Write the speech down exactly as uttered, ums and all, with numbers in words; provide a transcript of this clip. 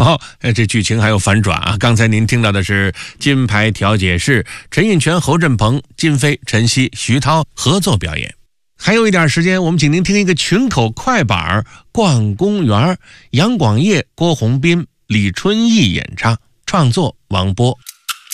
好、哦，这剧情还有反转啊！刚才您听到的是金牌调解室，陈印泉、侯振鹏、金飞、陈曦、徐涛合作表演。还有一点时间，我们请您听一个群口快板逛公园，杨广业、郭宏斌、李春义演唱，创作王波。